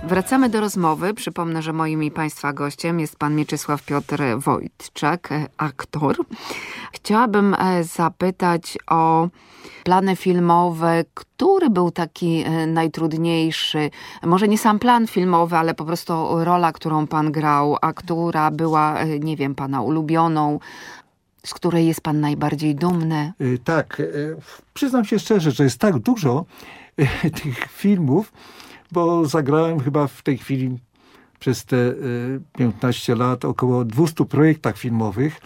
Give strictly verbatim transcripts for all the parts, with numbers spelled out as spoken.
Wracamy do rozmowy. Przypomnę, że moim i Państwa gościem jest pan Mieczysław Piotr Wojtczak, aktor. Chciałabym zapytać o plany filmowe. Który był taki najtrudniejszy? Może nie sam plan filmowy, ale po prostu rola, którą pan grał, a która była, nie wiem, pana ulubioną, z której jest pan najbardziej dumny? Tak, przyznam się szczerze, że jest tak dużo tych filmów, bo zagrałem chyba w tej chwili przez te piętnaście lat około dwieście projektach filmowych.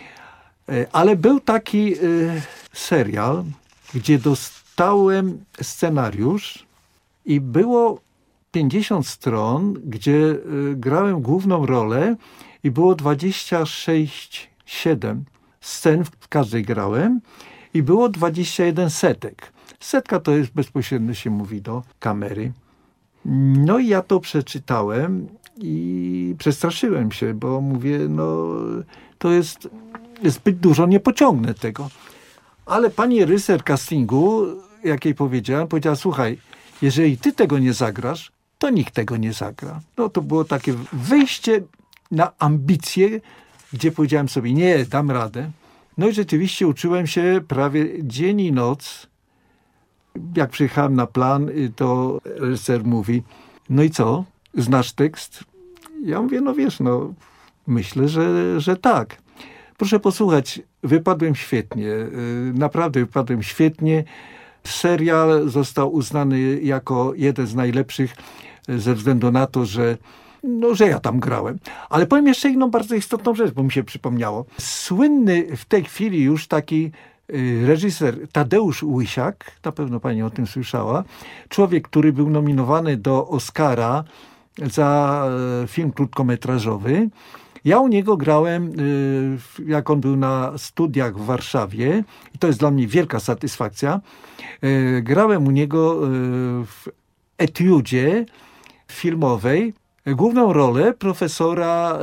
Ale był taki serial, gdzie dostałem scenariusz i było pięćdziesiąt stron, gdzie grałem główną rolę i było dwadzieścia sześć, siedem scen, w każdej grałem i było dwadzieścia jeden setek. Setka to jest bezpośrednio się mówi do kamery. No i ja to przeczytałem i przestraszyłem się, bo mówię, no to jest zbyt dużo, nie pociągnę tego. Ale pani reżyser castingu, jak jej powiedziałem, powiedziała, słuchaj, jeżeli ty tego nie zagrasz, to nikt tego nie zagra. No to było takie wyjście na ambicje, gdzie powiedziałem sobie, nie, dam radę. No i rzeczywiście uczyłem się prawie dzień i noc. Jak przyjechałem na plan, to reżyser mówi, no i co, znasz tekst? Ja mówię, no wiesz, no myślę, że, że tak. Proszę posłuchać, wypadłem świetnie, naprawdę wypadłem świetnie. Serial został uznany jako jeden z najlepszych ze względu na to, że, no, że ja tam grałem. Ale powiem jeszcze jedną bardzo istotną rzecz, bo mi się przypomniało. Słynny w tej chwili już taki reżyser Tadeusz Łysiak, na pewno pani o tym słyszała, człowiek, który był nominowany do Oscara za film krótkometrażowy. Ja u niego grałem, jak on był na studiach w Warszawie i to jest dla mnie wielka satysfakcja. Grałem u niego w etiudzie filmowej główną rolę profesora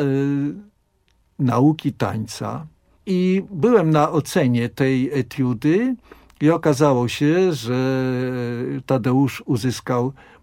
nauki tańca. I byłem na ocenie tej etiudy i okazało się, że Tadeusz uzyskał